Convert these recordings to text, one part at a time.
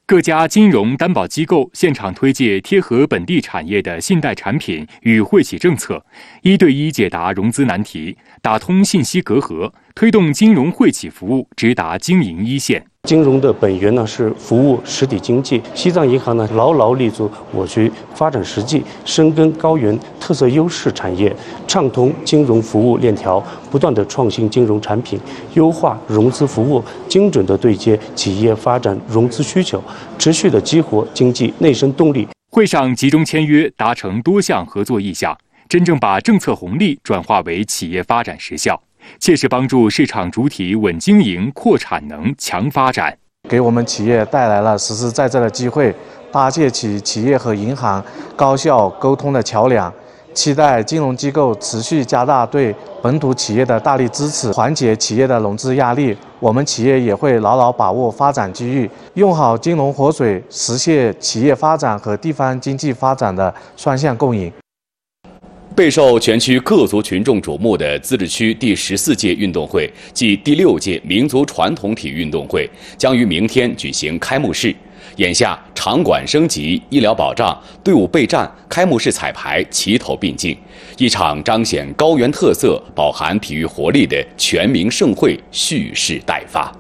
各家金融担保机构现场推介贴合本地产业的信贷产品与惠企政策，一对一解答融资难题，打通信息隔阂，推动金融惠企服务直达经营一线。 金融的本源呢是服务实体经济，西藏银行呢牢牢立足我区发展实际，深耕高原特色优势产业，畅通金融服务链条，不断的创新金融产品，优化融资服务，精准的对接企业发展融资需求，持续的激活经济内生动力。 会上集中签约，达成多项合作意向，真正把政策红利转化为企业发展实效，切实帮助市场主体稳经营、扩产能、强发展， 给我们企业带来了实实在在的机会，搭建起企业和银行高效沟通的桥梁。期待金融机构持续加大对本土企业的大力支持，缓解企业的融资压力。我们企业也会牢牢把握发展机遇，用好金融活水，实现企业发展和地方经济发展的双向共赢。 备受全区各族群众瞩目的自治区第14届运动会暨第6届民族传统体育运动会将于明天举行开幕式。眼下，场馆升级、医疗保障、队伍备战、开幕式彩排齐头并进，一场彰显高原特色、饱含体育活力的全民盛会蓄势待发。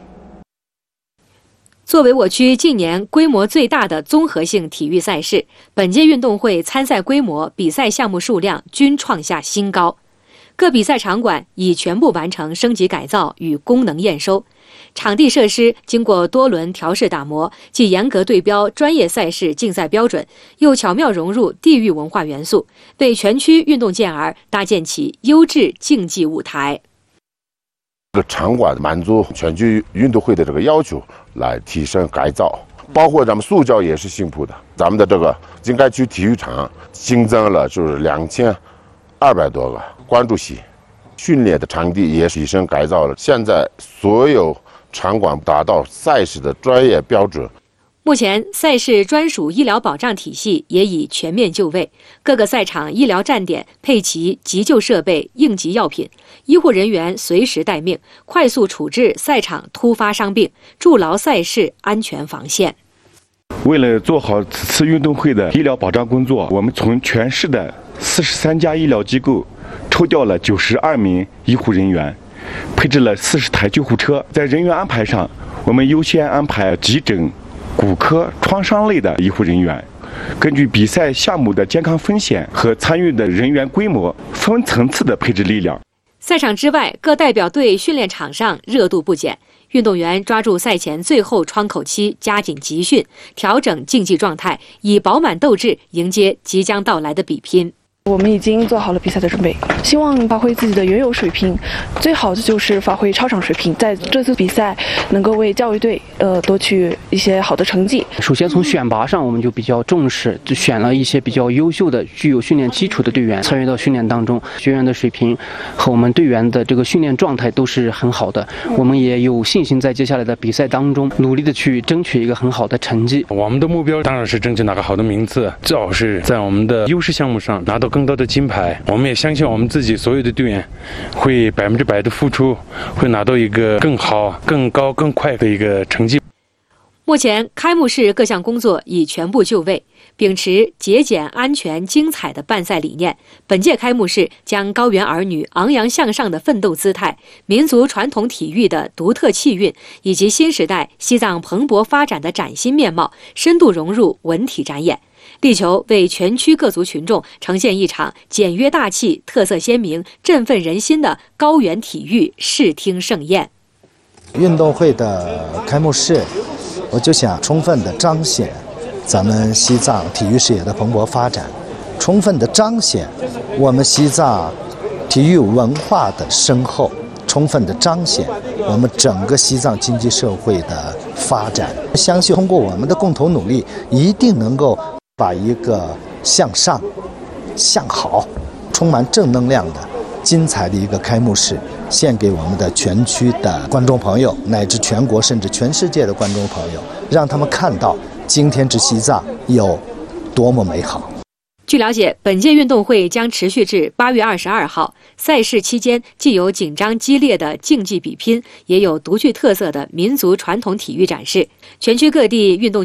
作为我区近年规模最大的综合性体育赛事，本届运动会参赛规模、比赛项目数量均创下新高。各比赛场馆已全部完成升级改造与功能验收，场地设施经过多轮调试打磨，既严格对标专业赛事竞赛标准，又巧妙融入地域文化元素，为全区运动健儿搭建起优质竞技舞台。 这个场馆满足全区运动会的这个要求，来提升改造，包括咱们塑胶也是新铺的。咱们的这个经改区体育场新增了就是2200多个观众席，训练的场地也提升改造了。现在所有场馆达到赛事的专业标准。 目前，赛事专属医疗保障体系也已全面就位，各个赛场医疗站点配齐急救设备、应急药品，医护人员随时待命，快速处置赛场突发伤病，筑牢赛事安全防线。 为了做好此次运动会的医疗保障工作，我们从全市的43家医疗机构抽调了92名医护人员，配置了40台救护车。在人员安排上，我们优先安排急诊、骨科、创伤类的医护人员，根据比赛项目的健康风险和参与的人员规模，分层次的配置力量。 赛场之外，各代表队训练场上热度不减，运动员抓住赛前最后窗口期，加紧集训，调整竞技状态，以饱满斗志迎接即将到来的比拼。 我们已经做好了比赛的准备，希望发挥自己的原有水平，最好的就是发挥超常水平，在这次比赛能够为教育队夺取一些好的成绩。 首先从选拔上，我们就比较重视，就选了一些比较优秀的、具有训练基础的队员参与到训练当中，学员的水平和我们队员的这个训练状态都是很好的，我们也有信心在接下来的比赛当中努力的去争取一个很好的成绩。 我们的目标当然是争取拿个好的名次，最好是在我们的优势项目上拿到更多的金牌。我们也相信我们自己所有的队员会100%的付出，会拿到一个更好、更高、更快的一个成绩。 目前开幕式各项工作已全部就位，秉持节俭、安全、精彩的办赛理念，本届开幕式将高原儿女昂扬向上的奋斗姿态、民族传统体育的独特气韵，以及新时代西藏蓬勃发展的崭新面貌，深度融入文体展演，力求为全区各族群众呈现一场简约大气、特色鲜明、振奋人心的高原体育视听盛宴。 运动会的开幕式，我就想充分的彰显咱们西藏体育事业的蓬勃发展，充分的彰显我们西藏体育文化的深厚，充分的彰显我们整个西藏经济社会的发展。相信通过我们的共同努力，一定能够把一个向上、向好、充满正能量的精彩的一个开幕式献给我们的全区的观众朋友，乃至全国甚至全世界的观众朋友，让他们看到今天之西藏有多么美好。 据了解，本届运动会将持续至8月22号。赛事期间，既有紧张激烈的竞技比拼，也有独具特色的民族传统体育展示。全区各地运动